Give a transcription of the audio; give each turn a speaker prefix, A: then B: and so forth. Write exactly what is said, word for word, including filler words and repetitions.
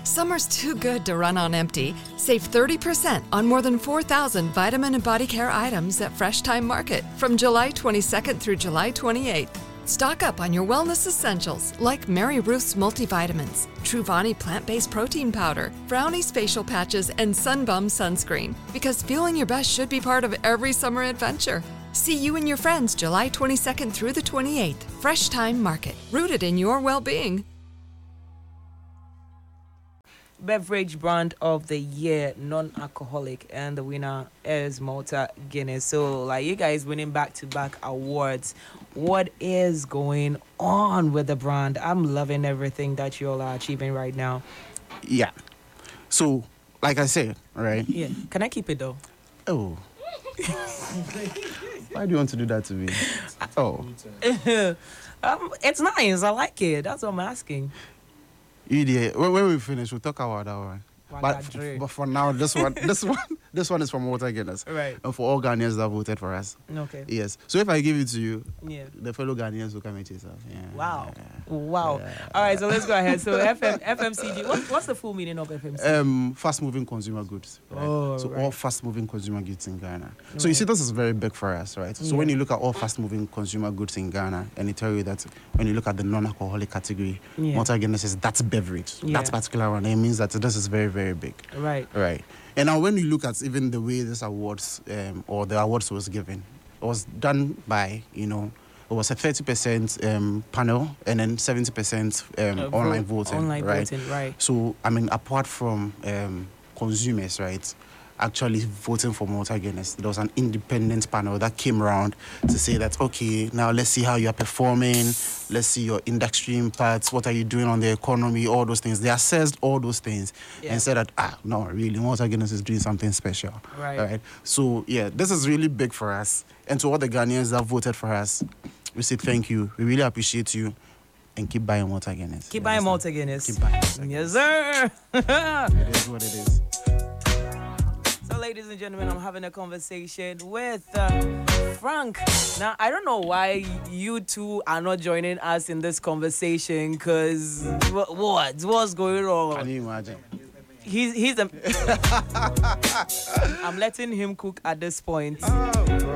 A: Summer's too good to run on empty. Save thirty percent on more than four thousand vitamin and body care items at Fresh Time Market from July twenty-second through July twenty-eighth. Stock up on your wellness essentials like Mary Ruth's multivitamins, Truvani plant-based protein powder, Brownie's facial patches, and Sunbum sunscreen. Because feeling your best should be part of every summer adventure. See you and your friends July twenty-second through the twenty-eighth. Fresh Time Market, rooted in your well-being.
B: Beverage brand of the year, non-alcoholic, and the winner is Malta Guinness. So, like, you guys winning back-to-back awards. What is going on with the brand? I'm loving everything that you all are achieving right now.
C: Yeah. So, like I said, right?
B: Yeah. Can I keep it though?
C: Oh. Why do you want to do that to me? Oh.
B: um, it's nice. I like it. That's what I'm asking.
C: Idiot. When, when we finish, we'll talk about that one. But, f- but for now, this one, this one, this one is from Malta Guinness.
B: Right.
C: And for all Ghanaians that voted for us.
B: Okay.
C: Yes. So if I give it to you,
B: yeah,
C: the fellow Ghanaians will come and chase us. Yeah.
B: Wow.
C: Yeah.
B: Wow.
C: Yeah.
B: All right. So let's go ahead. So F M, F M C G. What, what's the full meaning of F M C G?
C: Um, fast-moving consumer goods. Right?
B: Oh,
C: so
B: right.
C: all fast-moving consumer goods in Ghana. So
B: right.
C: you see, this is very big for us, right? So
B: yeah.
C: when you look at all fast-moving consumer goods in Ghana, and they tell you that when you look at the non-alcoholic category,
B: yeah.
C: Malta Guinness is that beverage,
B: yeah.
C: that particular one. It means that this is very, very big.
B: Right.
C: Right. And now when you look at even the way this awards um, or the awards was given, it was done by, you know, it was a thirty percent um, panel and then seventy percent um, uh, online voting.
B: Online
C: right?
B: voting, right.
C: So, I mean, apart from um, consumers, right, actually voting for Malta Guinness, there was an independent panel that came around to say that, okay, now let's see how you're performing, let's see your industry impacts, what are you doing on the economy, all those things. They assessed all those things yeah. and said that, ah, no, really, Malta Guinness is doing something special.
B: Right.
C: right. So, yeah, this is really big for us. And to all the Ghanaians that voted for us, we say thank you. We really appreciate you. And keep buying Malta Guinness.
B: Keep buying Malta Guinness.
C: Keep buying Malta
B: Guinness. Yes, sir.
C: It is what it is.
B: So, ladies and gentlemen, I'm having a conversation with uh, Frank. Now, I don't know why you two are not joining us in this conversation, because what, what? What's going on?
C: Can you imagine?
B: He's, he's a... I'm letting him cook at this point.
C: Oh, bro.